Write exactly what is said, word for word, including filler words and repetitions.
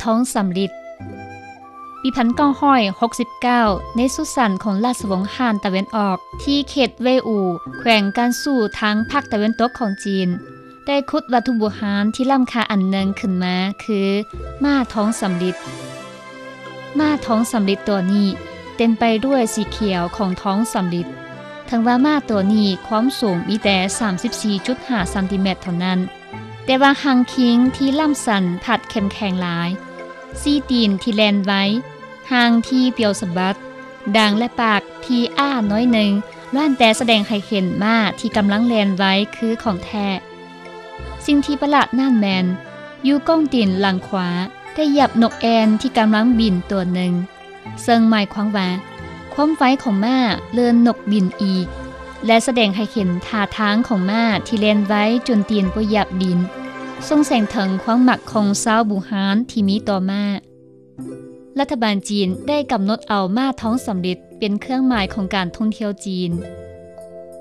ท้องสำริดปีหนึ่งพันเก้าร้อยหกสิบเก้าในสุสานของราชวงศ์ฮั่นตะวันออกที่เขตเวอูแขวงกันสู่ทางภาคตะวันตกของจีนได้ขุดวัตถุโบราณที่ล้ำค่าอันหนึ่งขึ้นมาคือม้าท้องสำริดม้าท้องสำริดตัวนี้เต็มไปด้วยสีเขียวของท้องสำริดทั้งว่าม้าตัวนี้ความสูงมีแต่ สามสิบสี่จุดห้า ซนติเมตรเท่านั้นแต่ว่าหางคิงที่ล่ำสันผัดเข้มแข็งหลายซี่ตีนที่แลนไว้หางที่เปียวสะบัดด่างและปากที่อ้าน้อยหนึ่งล้วนแต่แสดงให้เห็นม้าที่กำลังแลนไว้คือของแท้สิ่งที่ประหลาดนั่นแมนอยู่ก้องตีนหลังขวาได้เหยียบนกแอนที่กำลังบินตัวหนึ่งซึ่งหมายความว่าความไฟของม้าเลื่อนนกบินอีกและแสดงให้เห็นท่าทางของม้าที่แลนไว้จนตีนบ่เหยียบดินส่งแสงถึงความหมักของชาวบูฮานที่มีต่อม้ารัฐบาลจีนได้กำหนดเอาม้าท้องสำริดเป็นเครื่องหมายของการท่องเที่ยวจีน